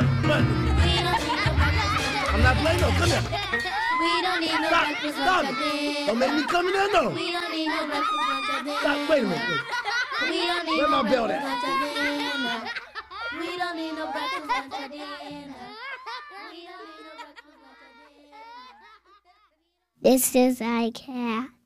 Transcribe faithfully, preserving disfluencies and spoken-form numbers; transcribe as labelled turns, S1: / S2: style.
S1: What? What?
S2: We don't need no breakfast.
S1: I'm not playing. No, come here.
S2: We don't need no
S1: Stop.
S2: breakfast
S1: Stop.
S2: lunch or dinner.
S1: Don't make me come in there, no.
S2: We don't need no breakfast lunch or dinner.
S1: Stop. Wait a minute. Wait.
S2: We don't need
S1: Where
S2: no
S1: my belt
S2: breakfast
S1: at?
S2: lunch or dinner. We don't need no breakfast lunch or dinner. We don't need no breakfast lunch or dinner.
S3: This is iCat.